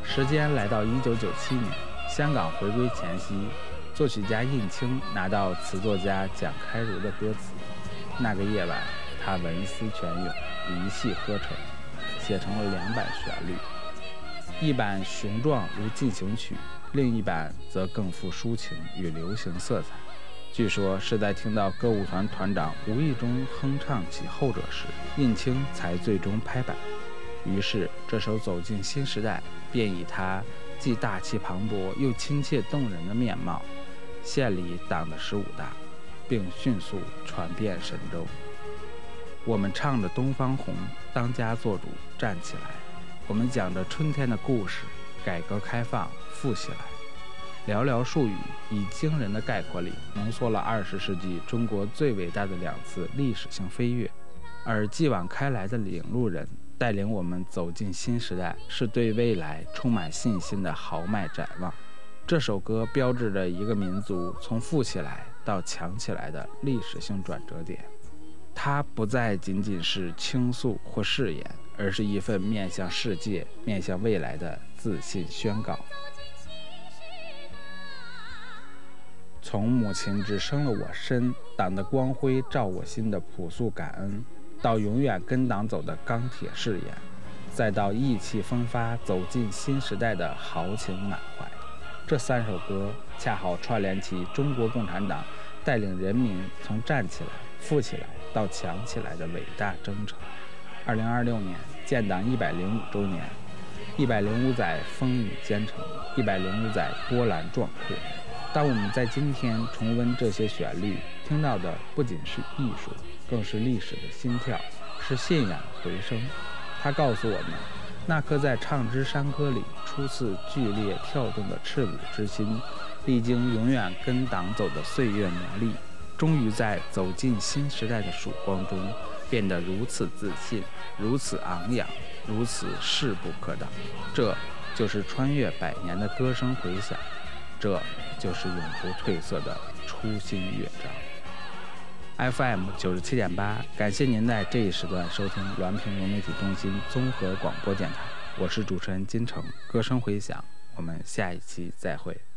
时间来到1997年，香港回归前夕，作曲家印青拿到词作家蒋开儒的歌词。那个夜晚，他文思泉涌，一气呵成，写成了2版旋律，一版雄壮如进行曲，另一版则更富抒情与流行色彩。据说是在听到歌舞团团长无意中哼唱起后者时，印青才最终拍板。于是这首《走进新时代》便以他既大气磅礴又亲切动人的面貌，献礼党的15大，并迅速传遍神州。我们唱着东方红，当家作主站起来，我们讲着春天的故事，改革开放富起来。寥寥数语以惊人的概括力浓缩了20世纪中国最伟大的2次历史性飞跃。而继往开来的领路人带领我们走进新时代，是对未来充满信心的豪迈展望。这首歌标志着一个民族从富起来到强起来的历史性转折点。它不再仅仅是倾诉或誓言，而是一份面向世界、面向未来的自信宣告。从母亲只生了我身，党的光辉照我心的朴素感恩，到永远跟党走的钢铁誓言，再到意气风发走进新时代的豪情满怀，这3首歌恰好串联起中国共产党带领人民从站起来、富起来到强起来的伟大征程。2026年建党105周年，105载风雨兼程，105载波澜壮阔。当我们在今天重温这些旋律，听到的不仅是艺术，更是历史的心跳，是信仰的回声。它告诉我们，那颗在唱支山歌里初次剧烈跳动的赤子之心，历经永远跟党走的岁月磨砺，终于在走进新时代的曙光中变得如此自信，如此昂扬，如此势不可挡。这就是穿越100年的歌声回响，这就是永不褪色的初心乐章。FM 97.8，感谢您在这一时段收听滦平融媒体中心综合广播电台，我是主持人金城，歌声回响，我们下一期再会。